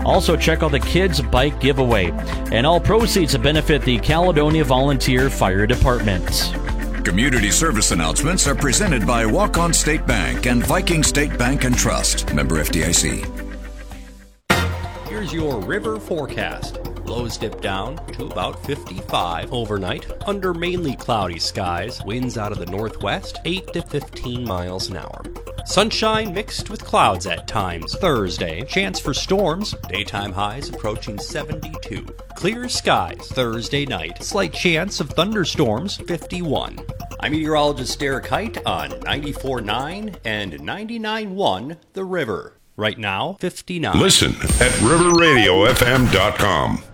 Also, check out the Kids Bike Giveaway. And all proceeds benefit the Caledonia Volunteer Fire Department. Community service announcements are presented by Walk-On State Bank and Viking State Bank and Trust. Member FDIC. Here's your river forecast. Lows dip down to about 55 overnight, under mainly cloudy skies, winds out of the northwest, 8 to 15 miles an hour. Sunshine mixed with clouds at times. Thursday, chance for storms, daytime highs approaching 72. Clear skies Thursday night, slight chance of thunderstorms, 51. I'm meteorologist Derek Height on 94.9 and 99.1 The River. Right now, 59. Listen at riverradiofm.com.